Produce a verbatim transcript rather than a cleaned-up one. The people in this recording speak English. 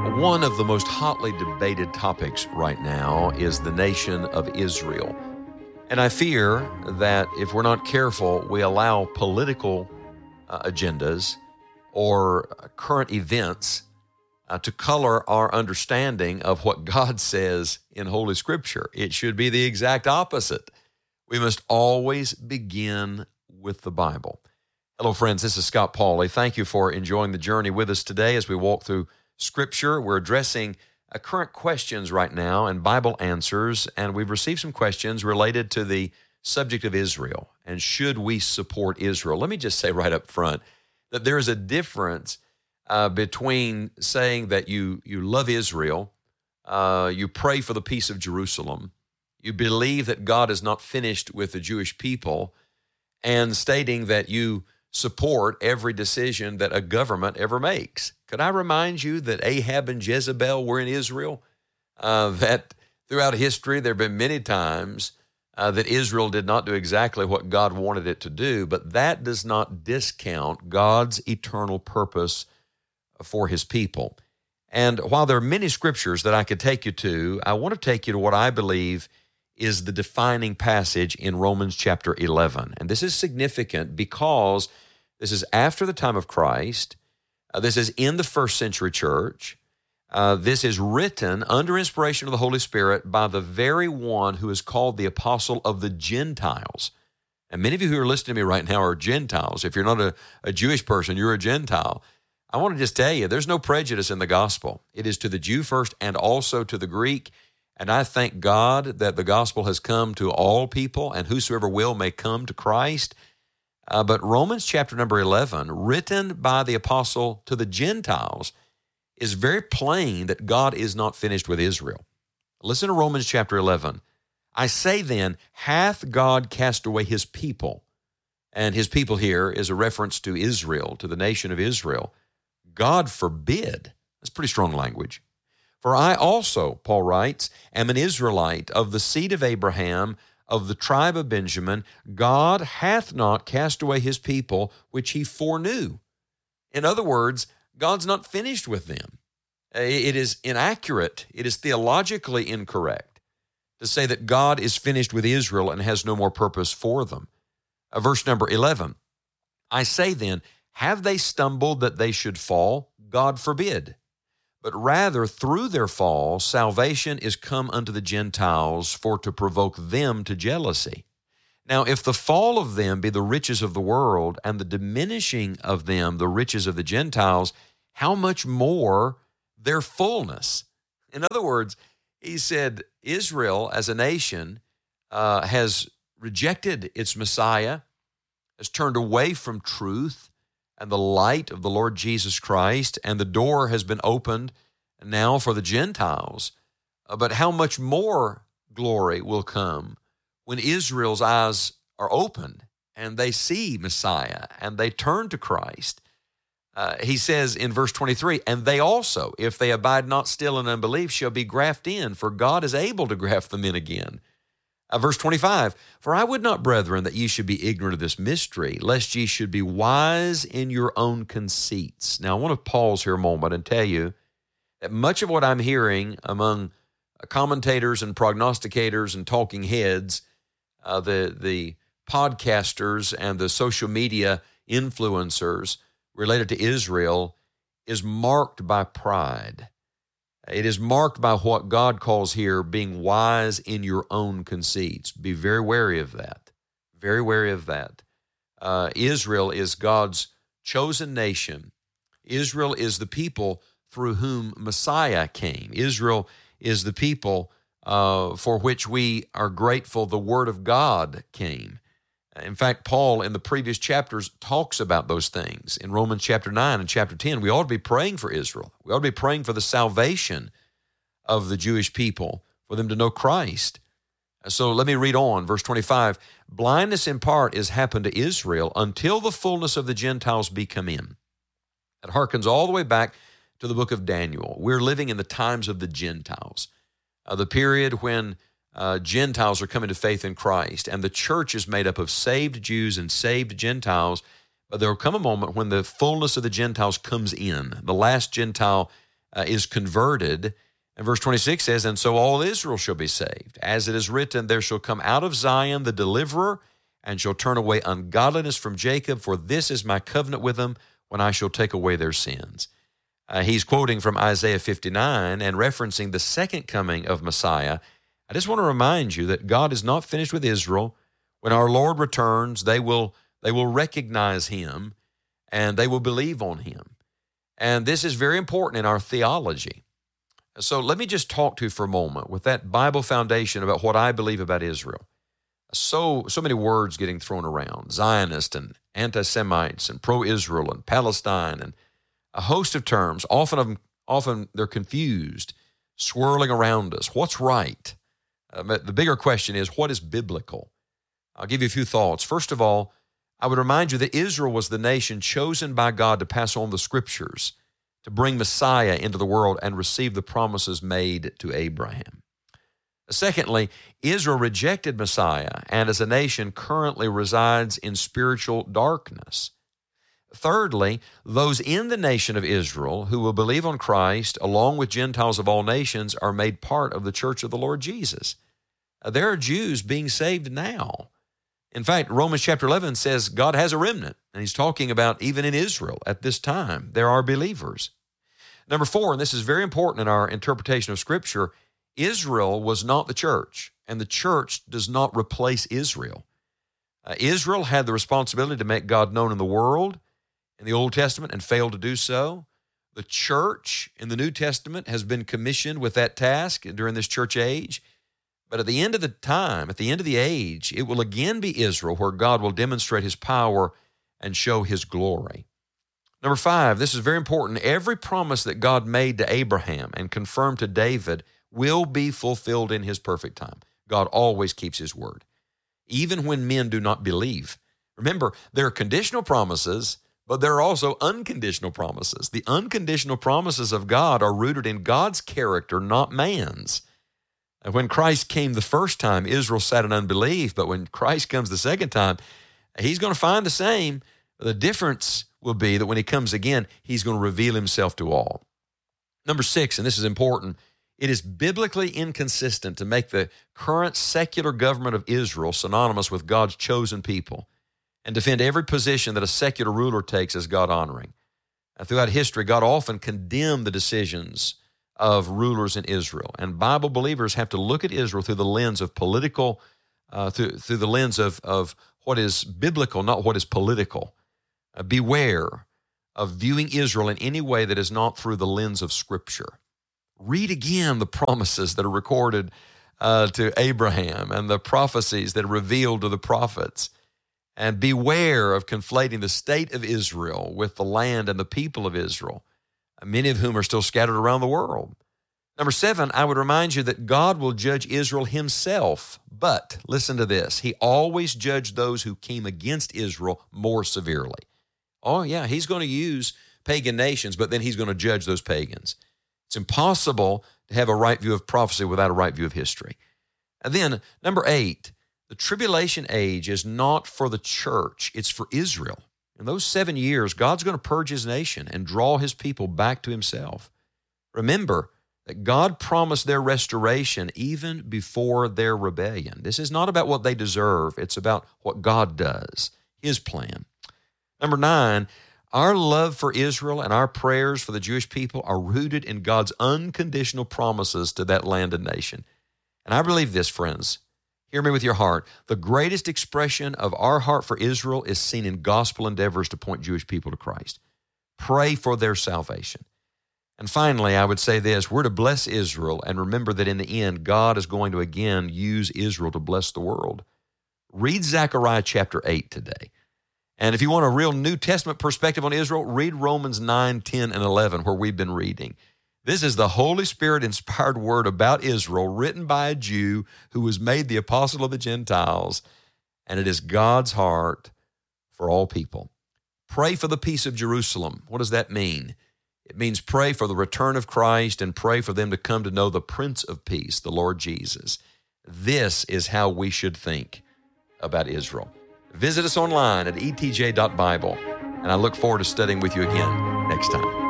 One of the most hotly debated topics right now is the nation of Israel. And I fear that if we're not careful, we allow political uh, agendas or current events uh, to color our understanding of what God says in Holy Scripture. It should be the exact opposite. We must always begin with the Bible. Hello, friends. This is Scott Pauley. Thank you for enjoying the journey with us today as we walk through Scripture. We're addressing uh, current questions right now and Bible answers, and we've received some questions related to the subject of Israel and should we support Israel. Let me just say right up front that there is a difference uh, between saying that you, you love Israel, uh, you pray for the peace of Jerusalem, you believe that God is not finished with the Jewish people, and stating that you support every decision that a government ever makes. Could I remind you that Ahab and Jezebel were in Israel? Uh, that throughout history, there have been many times uh, that Israel did not do exactly what God wanted it to do, but that does not discount God's eternal purpose for his people. And while there are many scriptures that I could take you to, I want to take you to what I believe is the defining passage in Romans chapter eleven. And this is significant because this is after the time of Christ. Uh, this is in the first century church. Uh, this is written under inspiration of the Holy Spirit by the very one who is called the apostle of the Gentiles. And many of you who are listening to me right now are Gentiles. If you're not a, a Jewish person, you're a Gentile. I want to just tell you, there's no prejudice in the gospel. It is to the Jew first and also to the Greek. And I thank God that the gospel has come to all people, and whosoever will may come to Christ. Uh, but Romans chapter number eleven, written by the apostle to the Gentiles, is very plain that God is not finished with Israel. Listen to Romans chapter eleven. I say then, hath God cast away his people? And his people here is a reference to Israel, to the nation of Israel. God forbid. That's pretty strong language. For I also, Paul writes, am an Israelite of the seed of Abraham, of the tribe of Benjamin. God hath not cast away his people, which he foreknew. In other words, God's not finished with them. It is inaccurate. It is theologically incorrect to say that God is finished with Israel and has no more purpose for them. Uh, verse number eleven, I say then, have they stumbled that they should fall? God forbid. But rather, through their fall, salvation is come unto the Gentiles for to provoke them to jealousy. Now, if the fall of them be the riches of the world, and the diminishing of them the riches of the Gentiles, how much more their fullness? In other words, he said Israel as a nation uh, has rejected its Messiah, has turned away from truth and the light of the Lord Jesus Christ, and the door has been opened now for the Gentiles. Uh, but how much more glory will come when Israel's eyes are opened and they see Messiah and they turn to Christ? Uh, he says in verse twenty-three, and they also, if they abide not still in unbelief, shall be grafted in, for God is able to graft them in again. Uh, verse twenty-five, for I would not, brethren, that ye should be ignorant of this mystery, lest ye should be wise in your own conceits. Now, I want to pause here a moment and tell you that much of what I'm hearing among commentators and prognosticators and talking heads, uh, the, the podcasters and the social media influencers related to Israel, is marked by pride. It is marked by what God calls here being wise in your own conceits. Be very wary of that. Very wary of that. Uh, Israel is God's chosen nation. Israel is the people through whom Messiah came. Israel is the people uh, for which we are grateful the Word of God came. In fact, Paul in the previous chapters talks about those things. In Romans chapter nine and chapter ten, we ought to be praying for Israel. We ought to be praying for the salvation of the Jewish people, for them to know Christ. So let me read on, verse twenty-five. Blindness in part is happened to Israel until the fullness of the Gentiles be come in. It harkens all the way back to the book of Daniel. We're living in the times of the Gentiles, uh, the period when Uh, Gentiles are coming to faith in Christ, and the church is made up of saved Jews and saved Gentiles, but there will come a moment when the fullness of the Gentiles comes in. The last Gentile uh, is converted. And verse twenty-six says, and so all Israel shall be saved. As it is written, there shall come out of Zion the deliverer, and shall turn away ungodliness from Jacob, for this is my covenant with them when I shall take away their sins. Uh, he's quoting from Isaiah fifty-nine and referencing the second coming of Messiah. I just want to remind you that God is not finished with Israel. When our Lord returns, they will, they will recognize him and they will believe on him. And this is very important in our theology. So let me just talk to you for a moment with that Bible foundation about what I believe about Israel. So, so many words getting thrown around, Zionist and anti-Semites and pro-Israel and Palestine and a host of terms. Often, of them, often they're confused, swirling around us. What's right? Uh, but the bigger question is, what is biblical? I'll give you a few thoughts. First of all, I would remind you that Israel was the nation chosen by God to pass on the Scriptures, to bring Messiah into the world and receive the promises made to Abraham. Secondly, Israel rejected Messiah and as a nation currently resides in spiritual darkness. Thirdly, those in the nation of Israel who will believe on Christ, along with Gentiles of all nations, are made part of the church of the Lord Jesus. There are Jews being saved now. In fact, Romans chapter eleven says God has a remnant, and he's talking about even in Israel at this time, there are believers. Number four, and this is very important in our interpretation of Scripture, Israel was not the church, and the church does not replace Israel. Uh, Israel had the responsibility to make God known in the world in the Old Testament and failed to do so. The church in the New Testament has been commissioned with that task during this church age. But at the end of the time, at the end of the age, it will again be Israel where God will demonstrate his power and show his glory. Number five, this is very important. Every promise that God made to Abraham and confirmed to David will be fulfilled in his perfect time. God always keeps his word, even when men do not believe. Remember, there are conditional promises, but there are also unconditional promises. The unconditional promises of God are rooted in God's character, not man's. And when Christ came the first time, Israel sat in unbelief, but when Christ comes the second time, he's going to find the same. The difference will be that when he comes again, he's going to reveal himself to all. Number six, and this is important, it is biblically inconsistent to make the current secular government of Israel synonymous with God's chosen people and defend every position that a secular ruler takes as God-honoring. Throughout history, God often condemned the decisions of rulers in Israel, and Bible believers have to look at Israel through the lens of political, uh, through, through the lens of, of what is biblical, not what is political. Uh, beware of viewing Israel in any way that is not through the lens of Scripture. Read again the promises that are recorded uh, to Abraham and the prophecies that are revealed to the prophets. And beware of conflating the state of Israel with the land and the people of Israel, many of whom are still scattered around the world. Number seven, I would remind you that God will judge Israel himself, but listen to this, he always judged those who came against Israel more severely. Oh yeah, he's going to use pagan nations, but then he's going to judge those pagans. It's impossible to have a right view of prophecy without a right view of history. And then number eight, the tribulation age is not for the church, it's for Israel. In those seven years, God's going to purge his nation and draw his people back to himself. Remember that God promised their restoration even before their rebellion. This is not about what they deserve. It's about what God does, his plan. Number nine, our love for Israel and our prayers for the Jewish people are rooted in God's unconditional promises to that land and nation. And I believe this, friends. Hear me with your heart. The greatest expression of our heart for Israel is seen in gospel endeavors to point Jewish people to Christ. Pray for their salvation. And finally, I would say this, we're to bless Israel and remember that in the end, God is going to again use Israel to bless the world. Read Zechariah chapter eight today. And if you want a real New Testament perspective on Israel, read Romans nine, ten, and eleven, where we've been reading. This is the Holy Spirit-inspired word about Israel written by a Jew who was made the apostle of the Gentiles, and it is God's heart for all people. Pray for the peace of Jerusalem. What does that mean? It means pray for the return of Christ and pray for them to come to know the Prince of Peace, the Lord Jesus. This is how we should think about Israel. Visit us online at e t j dot bible, and I look forward to studying with you again next time.